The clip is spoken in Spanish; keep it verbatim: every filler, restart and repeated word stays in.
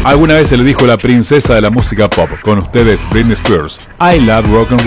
Alguna vez se le dijo la princesa de la música pop. Con ustedes, Britney Spears. I love rock and roll.